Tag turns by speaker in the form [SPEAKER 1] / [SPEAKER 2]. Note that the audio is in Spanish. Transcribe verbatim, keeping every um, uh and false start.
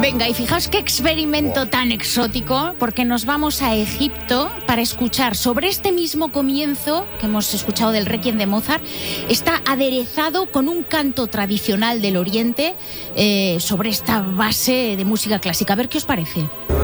[SPEAKER 1] Venga, y fijaos qué experimento wow. tan exótico, porque nos vamos a Egipto para escuchar sobre este mismo comienzo que hemos escuchado del Requiem de Mozart. Está aderezado con un canto tradicional del Oriente eh, sobre esta base de música clásica. A ver qué os parece.